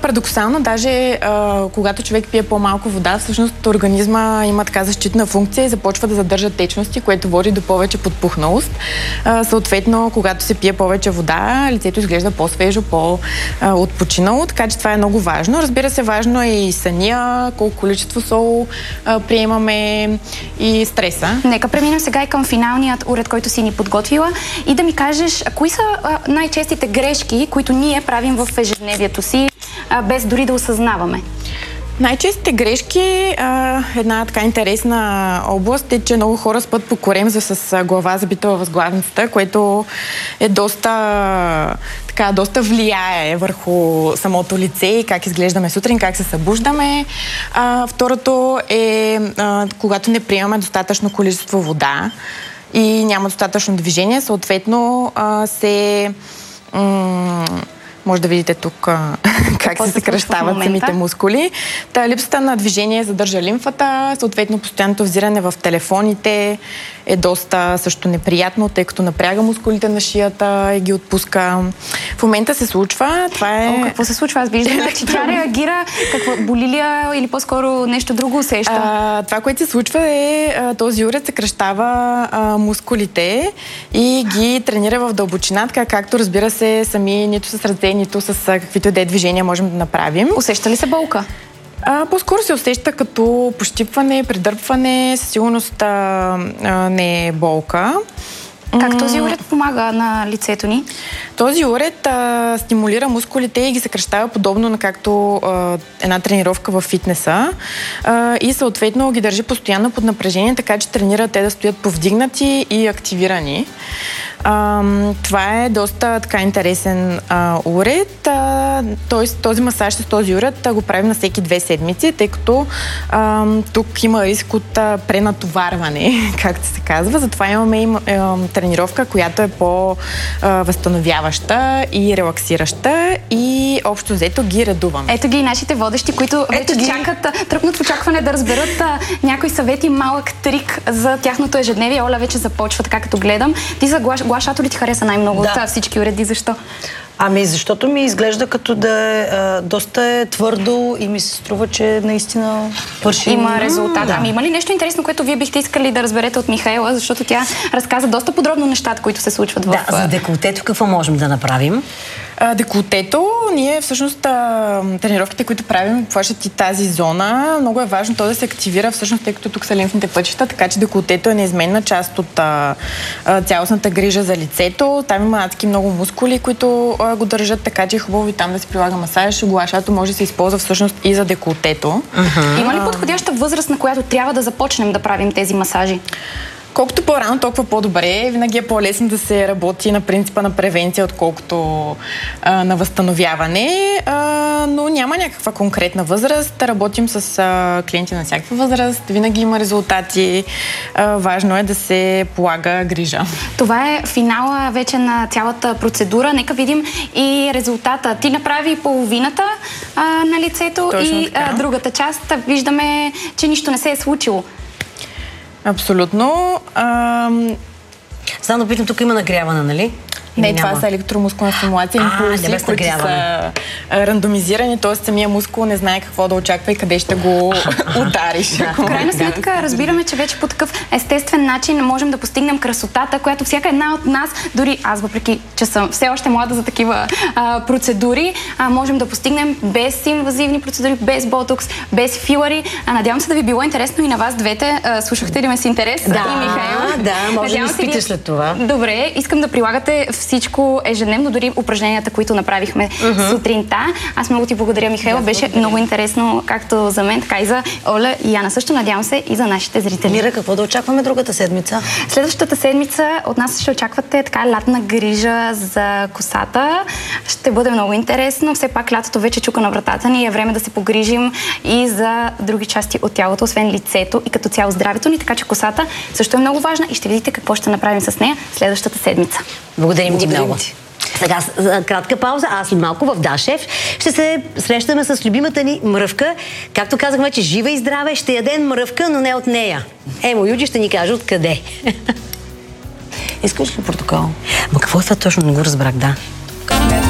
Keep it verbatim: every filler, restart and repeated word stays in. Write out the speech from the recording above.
парадоксално, даже а, когато човек пие по-малко вода, всъщност организма има така защитна функция и започва да задържа течности, което води до повече подпухналост. А, съответно, когато се пие повече вода, лицето изглежда по-свежо, по-отпочинало, така че това е много важно. Разбира се, важно е и съня, колко количество сол а, приемаме и стреса. Нека преминем сега и към финалният уред, който си ни подготвила и да ми кажеш, кои са а, най-честите грешки, които ние правим в ежедневието си, а, без дори да осъзнаваме? Най-честите грешки, а, една така интересна област е, че много хора спят по коремза с глава забита във възглавницата, което е доста, така, доста влияе върху самото лице и как изглеждаме сутрин, как се събуждаме. А, второто е, а, когато не приемаме достатъчно количество вода и няма достатъчно движение, съответно а, се... М- Може да видите тук как се съкращават самите мускули. Та липсата на движение задържа лимфата, съответно постоянното взиране в телефоните е доста също неприятно, тъй като напряга мускулите на шията и ги отпуска. В момента се случва. Това е... О, какво се случва? Аз виждам, че тя реагира. Какво, боли ли или по-скоро нещо друго усеща? А, това, което се случва е а, този уред съкращава а, мускулите и ги тренира в дълбочина, така както разбира се сами нито с ръце, нито с каквито и да е движения можем да направим. Усеща ли се болка? А, по-скоро се усеща като пощипване, придърпване, със сигурност а, а, не е болка. Как този уред помага на лицето ни? Този уред а, стимулира мускулите и ги съкращава подобно на както а, една тренировка в фитнеса а, и съответно ги държи постоянно под напрежение, така че тренира те да стоят повдигнати и активирани. А, това е доста така интересен а, уред. А, тоест, този масаж с този уред а, го правим на всеки две седмици, тъй като а, тук има риск от а, пренатоварване, както се казва. Затова имаме и а, тренировка, която е по-възстановяваща и релаксираща и общо взето ги редуваме. Ето ги и нашите водещи, които вече ги... чакат, тръпнат в очакване да разберат а, някои съвети, малък трик за тяхното ежедневие. Оля вече започва, така като гледам. Ти за глашато ли ти хареса най-много да. от всички уреди? Защо? Ами, защото ми изглежда като да е а, доста е твърдо и ми се струва, че наистина върши... Има резултат. Да. Ами, има ли нещо интересно, което вие бихте искали да разберете от Михаела, защото тя разказа доста подробно нещата, които се случват в... Да, за деколтето какво можем да направим? А, деколтето, ние всъщност а, тренировките, които правим, обхващат и тази зона. Много е важно то да се активира, всъщност, тъй като тук са лимфните пътища, така че деколтето е неизменна част от а, а, цялостната грижа за лицето. Там има адски много мускули, които а, го държат, така че е хубаво и там да се прилага масаж. Глашато може да се използва всъщност и за деколтето. Uh-huh. Има ли подходяща възраст, на която трябва да започнем да правим тези масажи? Колкото по-рано, толкова по-добре. Винаги е по-лесно да се работи на принципа на превенция, отколкото а, на възстановяване. А, но няма някаква конкретна възраст. Работим с а, клиенти на всякаква възраст. Винаги има резултати. А, важно е да се полага грижа. Това е финала вече на цялата процедура. Нека видим и резултата. Ти направи половината а, на лицето. Точно и а, другата част виждаме, че нищо не се е случило. Абсолютно. Ам... Само да питам, тук има нагряване, нали? Не, това са електромускулна стимулация, импулси, които са рандомизирани, т.е. самия мускул не знае какво да очаква и къде ще го удариш. В крайна сметка разбираме, че вече по такъв естествен начин можем да постигнем красотата, която всяка една от нас, дори аз, въпреки че съм все още млада за такива а, процедури, а, можем да постигнем без инвазивни процедури, без ботокс, без филари. А, надявам се да ви било интересно и на вас двете. А, слушахте ли ме с интерес? Да, и Михаела? да, може да изпиташ след това. Добре, искам да прилагате всичко ежедневно, дори упражненията, които направихме uh-huh. сутринта. Аз много ти благодаря, Михаела. Беше благодаря. Много интересно, както за мен, така и за Оля и Яна също. Надявам се и за нашите зрители. Мира, какво да очакваме другата седмица? Следващата седмица от нас ще очаквате така лятна грижа за косата. Ще бъде много интересно. Все пак лятото вече чука на вратата ни. Е време да се погрижим и за други части от тялото, освен лицето и като цяло здравето ни. Така че косата също е много важна и ще видите какво ще направим с нея следващата седмица. Благодарим ти много. Сега, за кратка пауза, аз след малко в Да Шеф ще се срещаме с любимата ни мръвка. Както казахме, че жива и здраве, ще ядем мръвка, но не от нея. Емо Юджи ще ни каже откъде. Искаш ли протокол? Ма какво е това точно? Не го разбрах, да.